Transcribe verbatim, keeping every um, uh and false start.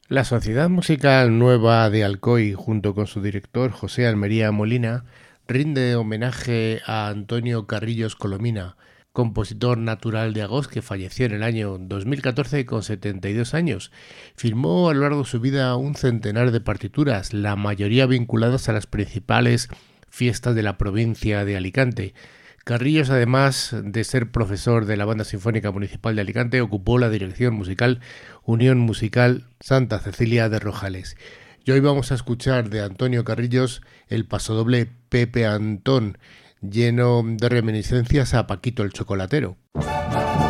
La Sociedad Musical Nueva de Alcoy, junto con su director José Almería Molina, rinde homenaje a Antonio Carrillos Colomina, compositor natural de Agós que falleció en el año dos mil catorce con setenta y dos años. Firmó a lo largo de su vida un centenar de partituras, la mayoría vinculadas a las principales fiestas de la provincia de Alicante. Carrillos, además de ser profesor de la Banda Sinfónica Municipal de Alicante, ocupó la dirección musical Unión Musical Santa Cecilia de Rojales. Y hoy vamos a escuchar de Antonio Carrillos el pasodoble Pepe Antón, lleno de reminiscencias a Paquito el Chocolatero.